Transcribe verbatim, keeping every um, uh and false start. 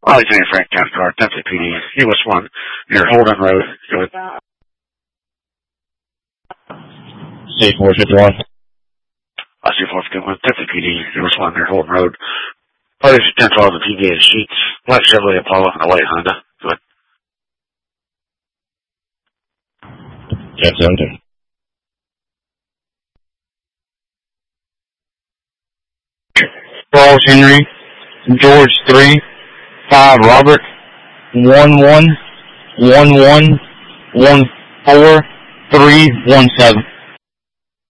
Alexander Frank County Car, Temple P D, U S one, near Holden Road. Go with C four fifty-one. Uh, C four fifty-one, Temple P D, U S one, near Holden Road. Parties ten twelve, the P V A Sheets, black Chevrolet Apollo, and a white Honda. Go ahead. ten seventeen. Charles Henry, George three, five Robert, one one, one one, one four, three one seven.